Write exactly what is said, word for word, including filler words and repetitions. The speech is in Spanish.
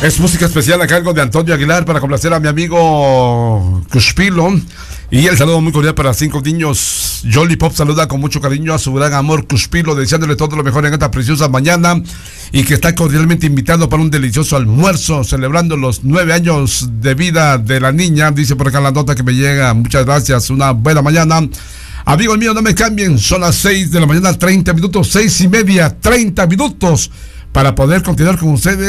Es música especial a cargo de Antonio Aguilar para complacer a mi amigo Cuspilo. Y el saludo muy cordial para cinco niños. Jolly Pop saluda con mucho cariño a su gran amor Cuspilo, deseándole todo lo mejor en esta preciosa mañana. Y que está cordialmente invitado para un delicioso almuerzo, celebrando los nueve años de vida de la niña. Dice por acá la nota que me llega. Muchas gracias, una buena mañana. Amigos míos, no me cambien, son las seis de la mañana, treinta minutos, seis y media, treinta minutos, para poder continuar con ustedes.